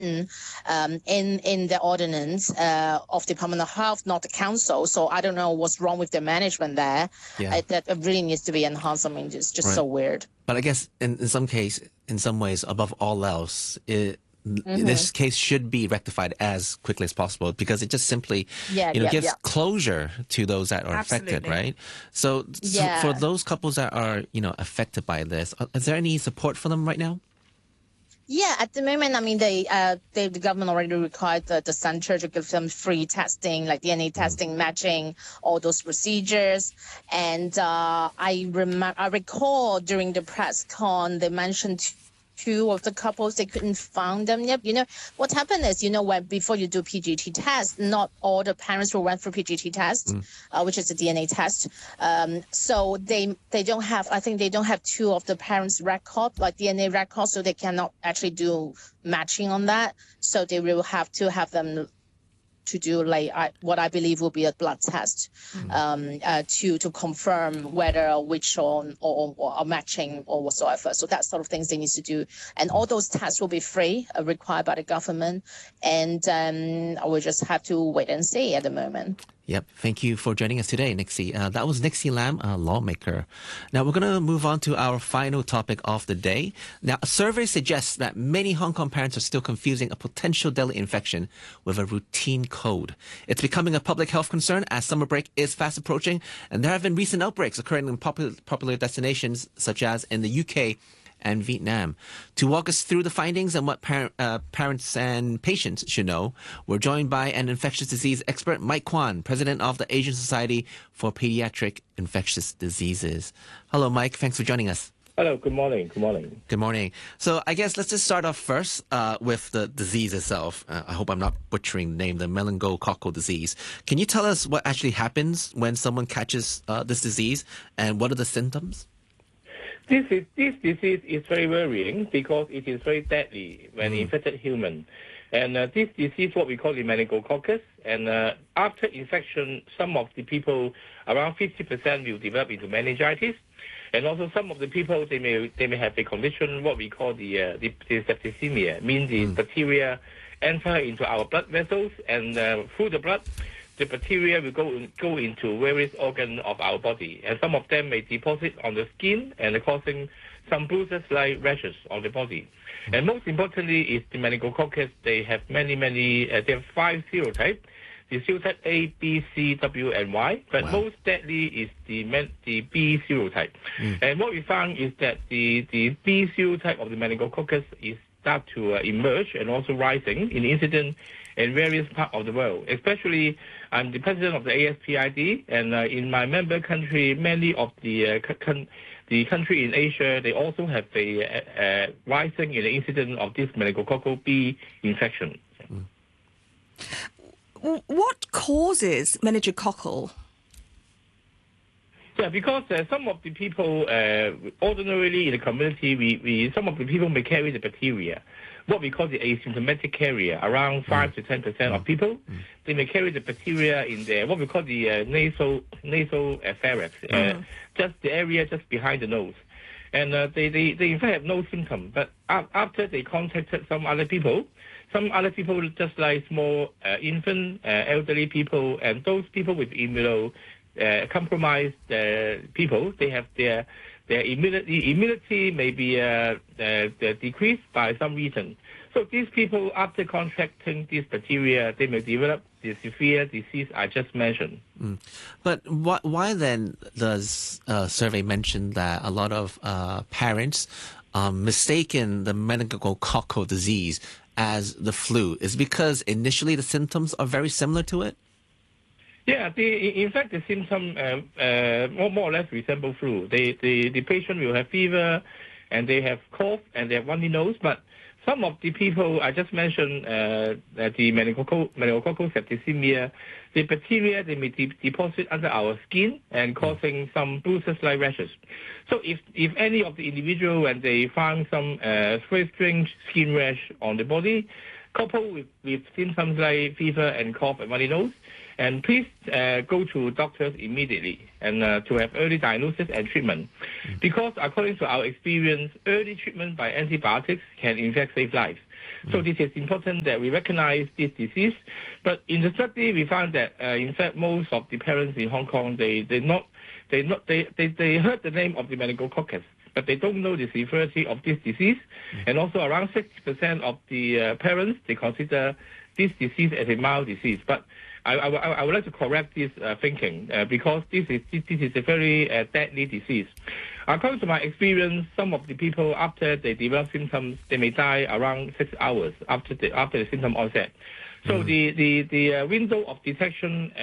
in the ordinance of Department of Health, not the council. So I don't know what's wrong with the management there. Yeah. That really needs to be enhanced. I mean, it's just Right. so weird. But I guess in some ways, above all else, this case should be rectified as quickly as possible because it just simply, gives closure to those that are affected, right? So for those couples that are, affected by this, is there any support for them right now? Yeah, at the moment, I mean, the government already required the center to give them free testing, like DNA testing, matching, all those procedures. And I recall during the press con, they mentioned two of the couples, they couldn't find them yet. What happened is, when before you do PGT test, not all the parents will went through PGT test, which is a DNA test. So they don't have, I think they don't have two of the parents' record, like DNA record, so they cannot actually do matching on that. So they will have to have them to do what I believe will be a blood test to confirm whether which one or matching or whatsoever. So that sort of things they need to do. And all those tests will be free, required by the government. And we just have to wait and see at the moment. Yep. Thank you for joining us today, Nixie. That was Nixie Lam, a lawmaker. Now, we're going to move on to our final topic of the day. Now, a survey suggests that many Hong Kong parents are still confusing a potential deadly infection with a routine cold. It's becoming a public health concern as summer break is fast approaching, and there have been recent outbreaks occurring in popular destinations such as in the UK and Vietnam. To walk us through the findings and what parents and patients should know, we're joined by an infectious disease expert, Mike Kwan, president of the Asian Society for Pediatric Infectious Diseases. Hello, Mike. Thanks for joining us. Hello. Good morning. Good morning. Good morning. So I guess let's just start off first with the disease itself. I hope I'm not butchering the name, the meningococcal disease. Can you tell us what actually happens when someone catches this disease and what are the symptoms? This disease is very worrying because it is very deadly when infected human. And this disease, what we call the meningococcus, and after infection, some of the people, around 50% will develop into meningitis. And also some of the people, they may have a condition, what we call the septicemia, means the bacteria enter into our blood vessels and through the blood, the bacteria will go into various organs of our body, and some of them may deposit on the skin and causing some bruises like rashes on the body. And most importantly is the meningococcus. They have they have 5 serotypes. The serotype A, B, C, W, and Y, but most deadly is the B serotype. And what we found is that the B serotype of the meningococcus is start to emerge and also rising in incidence in various parts of the world. Especially, I'm the president of the ASPID, and in my member country, many of the country in Asia, they also have a rising in the incidence of this meningococcal B infection. What causes meningococcal? Yeah, because some of the people, ordinarily in the community, some of the people may carry the bacteria. What we call the asymptomatic carrier, around 5 to 10% of people, they may carry the bacteria in their, what we call the nasal pharynx, just the area just behind the nose. And they in fact have no symptom. But after they contacted some other people just like small infant, elderly people, and those people with compromised people, they have their immunity may be decreased by some reason. So these people, after contracting this bacteria, they may develop the severe disease I just mentioned. But why then does survey mention that a lot of parents mistaken the meningococcal disease as the flu? Is it because initially the symptoms are very similar to it? Yeah, in fact, the symptoms more or less resemble flu. The patient will have fever, and they have cough, and they have runny nose. But some of the people I just mentioned, the meningococcal septicemia, the bacteria, they may deposit under our skin and causing some bruises like rashes. So if any of the individual, when they find some very strange skin rash on the body, coupled with symptoms like fever and cough and runny nose, and please go to doctors immediately and to have early diagnosis and treatment. Because according to our experience, early treatment by antibiotics can in fact save lives. So this is important that we recognize this disease. But in the study, we found that, in fact, most of the parents in Hong Kong, they heard the name of the meningococcus, but they don't know the severity of this disease. And also around 60% of the parents, they consider this disease as a mild disease. But I would like to correct this thinking because this is a very deadly disease. According to my experience, some of the people, after they develop symptoms, they may die around 6 hours after the symptom onset. So the window of detection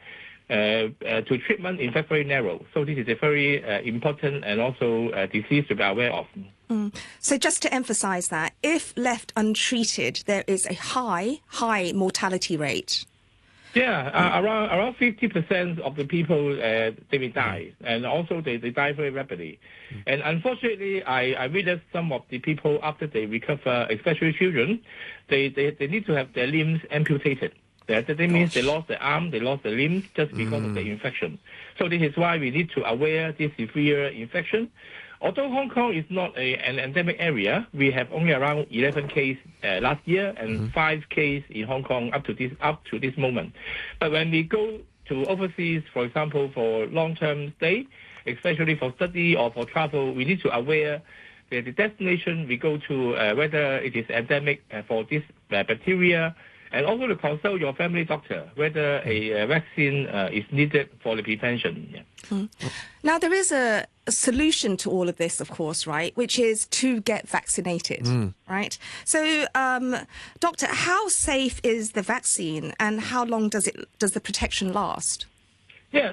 to treatment is very narrow. So this is a very important and also disease to be aware of. So just to emphasize that, if left untreated, there is a high mortality rate. Yeah, around 50% of the people, they may die, and also they die very rapidly. And unfortunately, I witnessed some of the people, after they recover, especially children, they need to have their limbs amputated. That means they lost the arm, they lost the limb just because of the infection. So this is why we need to aware this severe infection. Although Hong Kong is not an endemic area, we have only around 11 cases last year and 5 cases in Hong Kong up to this moment. But when we go to overseas, for example, for long-term stay, especially for study or for travel, we need to aware that the destination we go to, whether it is endemic for this bacteria, and also to consult your family doctor whether a vaccine is needed for the prevention. Yeah. Now, there is a solution to all of this, of course, right, which is to get vaccinated, right? So, Doctor, how safe is the vaccine and how long does the protection last? Yeah,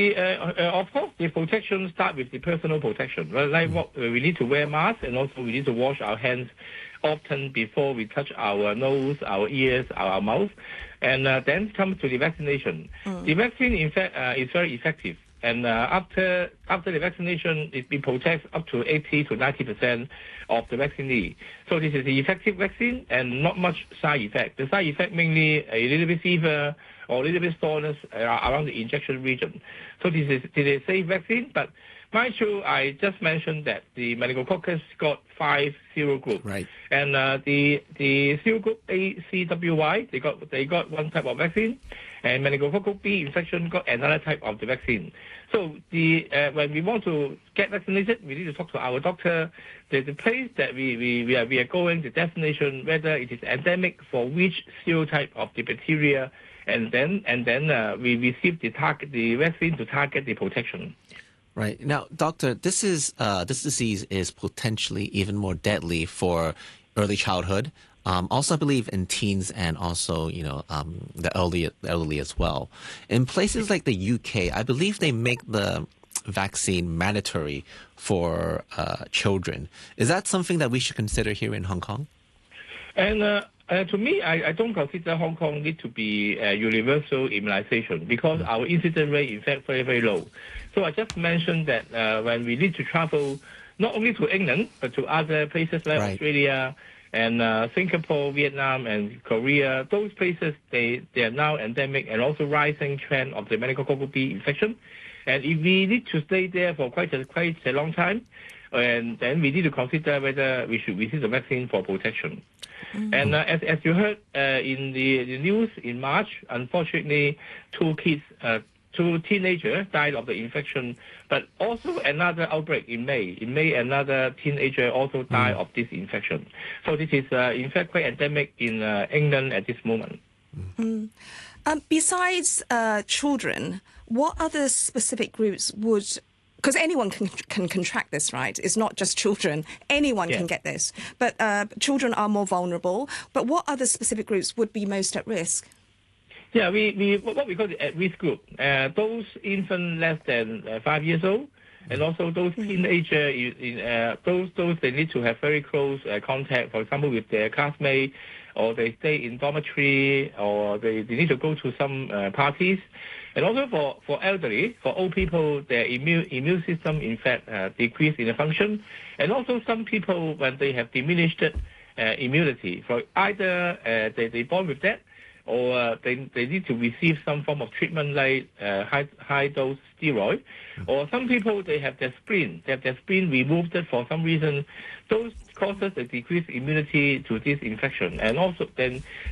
of course, the protection starts with the personal protection. Like what we need to wear masks, and also we need to wash our hands often before we touch our nose, our ears, our mouth, and then come to the vaccination. The vaccine, in fact, is very effective. And after the vaccination, it protects up to 80 to 90% of the vaccinee. So this is the effective vaccine and not much side effect. The side effect mainly a little bit fever or a little bit soreness around the injection region. So this is a safe vaccine, but mind you, I just mentioned that the meningococcus got 5 serogroups. Right. And the serogroup ACWY, they got one type of vaccine, and meningococcal B infection got another type of the vaccine. So when we want to get vaccinated, we need to talk to our doctor. The place that we are going, the destination, whether it is endemic for which serotype of the bacteria, and then we receive the vaccine to target the protection. Right. Now, Doctor, this disease is potentially even more deadly for early childhood. Also, I believe in teens and also, the elderly as well. In places like the UK, I believe they make the vaccine mandatory for children. Is that something that we should consider here in Hong Kong? And to me, I don't consider Hong Kong need to be universal immunization because our incidence rate is in fact very, very low. So I just mentioned that when we need to travel not only to England, but to other places like Australia and Singapore, Vietnam, and Korea, those places, they are now endemic and also rising trend of the meningococcal B infection. And if we need to stay there for quite a long time, and then we need to consider whether we should receive the vaccine for protection. And as you heard in the news in March, unfortunately, 2 teenagers died of the infection, but also another outbreak in May. In May, another teenager also died of this infection. So this is, in fact, quite endemic in England at this moment. Besides children, what other specific groups would... Because anyone can contract this, right? It's not just children. Anyone can get this. But children are more vulnerable. But what other specific groups would be most at risk? Yeah, what we call the at-risk group, those infants less than 5 years old, and also those teenagers, those they need to have very close contact, for example, with their classmates, or they stay in dormitory, or they need to go to some parties. And also for elderly, for old people, their immune system, in fact, decrease in the function. And also some people, when they have diminished immunity, for either they born with that, or they need to receive some form of treatment like high dose steroid, or some people they have their spleen removed for some reason. Those causes a decreased immunity to this infection, and also then